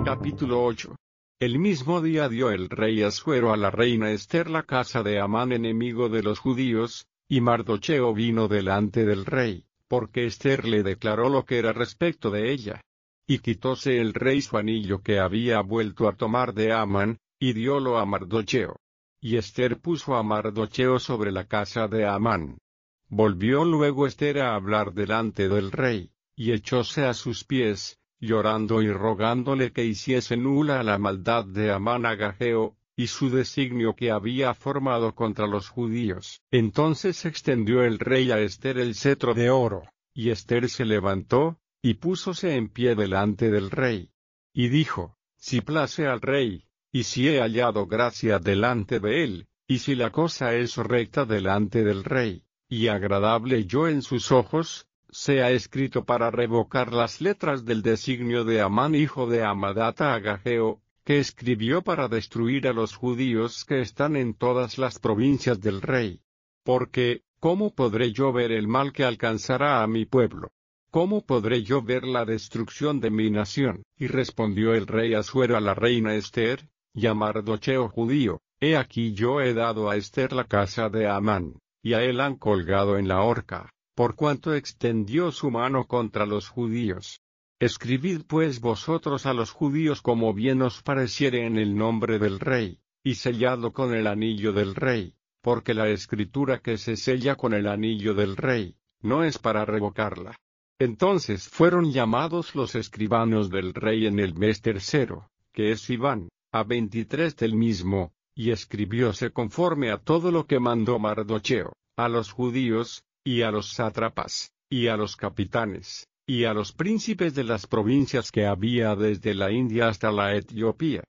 Capítulo 8. El mismo día dio el rey Asuero a la reina Ester la casa de Amán, enemigo de los judíos, y Mardocheo vino delante del rey, porque Ester le declaró lo que era respecto de ella. Y quitóse el rey su anillo que había vuelto a tomar de Amán, y diólo a Mardocheo. Y Ester puso a Mardocheo sobre la casa de Amán. Volvió luego Ester a hablar delante del rey, y echóse a sus pies, llorando y rogándole que hiciese nula la maldad de Amán Agageo, y su designio que había formado contra los judíos. Entonces extendió el rey a Ester el cetro de oro, y Ester se levantó, y púsose en pie delante del rey. Y dijo: si place al rey, y si he hallado gracia delante de él, y si la cosa es recta delante del rey, y agradable yo en sus ojos, sea escrito para revocar las letras del designio de Amán hijo de Amadata Agageo, que escribió para destruir a los judíos que están en todas las provincias del rey. Porque, ¿cómo podré yo ver el mal que alcanzará a mi pueblo? ¿Cómo podré yo ver la destrucción de mi nación? Y respondió el rey Asuero a la reina Ester, y a Mardocheo judío: he aquí yo he dado a Ester la casa de Amán, y a él han colgado en la horca, por cuanto extendió su mano contra los judíos. Escribid pues vosotros a los judíos como bien os pareciere en el nombre del rey, y selladlo con el anillo del rey, porque la escritura que se sella con el anillo del rey, no es para revocarla. Entonces fueron llamados los escribanos del rey en el mes tercero, que es Sivan, a 23 del mismo, y escribióse conforme a todo lo que mandó Mardocheo, a los judíos, y a los sátrapas, y a los capitanes, y a los príncipes de las provincias que había desde la India hasta la Etiopía,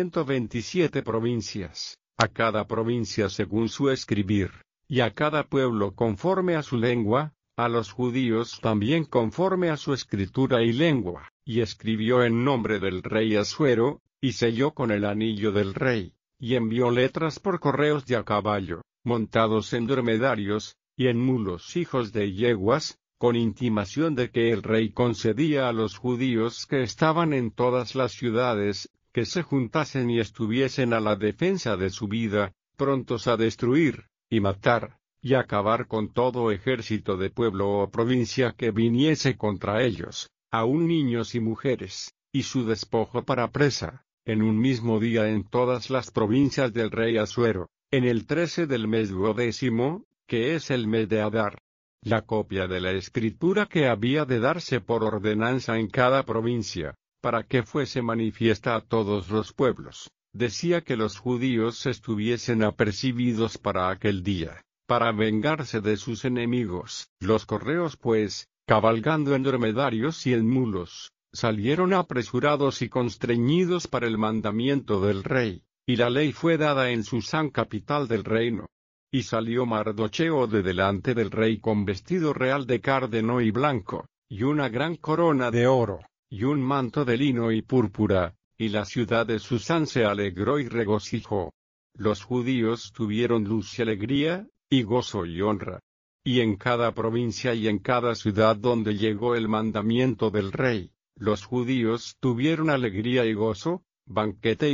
127 provincias, a cada provincia según su escribir, y a cada pueblo conforme a su lengua, a los judíos también conforme a su escritura y lengua, y escribió en nombre del rey Asuero, y selló con el anillo del rey, y envió letras por correos de a caballo, montados en dromedarios, y en mulos hijos de yeguas, con intimación de que el rey concedía a los judíos que estaban en todas las ciudades, que se juntasen y estuviesen a la defensa de su vida, prontos a destruir, y matar, y acabar con todo ejército de pueblo o provincia que viniese contra ellos, aun niños y mujeres, y su despojo para presa, en un mismo día en todas las provincias del rey Asuero, en el 13 del mes 12º, que es el mes de Adar. La copia de la escritura que había de darse por ordenanza en cada provincia, para que fuese manifiesta a todos los pueblos, decía que los judíos estuviesen apercibidos para aquel día, para vengarse de sus enemigos. Los correos pues, cabalgando en dromedarios y en mulos, salieron apresurados y constreñidos para el mandamiento del rey, y la ley fue dada en Susán, capital del reino. Y salió Mardocheo de delante del rey con vestido real de cárdeno y blanco, y una gran corona de oro, y un manto de lino y púrpura, y la ciudad de Susán se alegró y regocijó. Los judíos tuvieron luz y alegría, y gozo y honra. Y en cada provincia y en cada ciudad donde llegó el mandamiento del rey, los judíos tuvieron alegría y gozo, banquete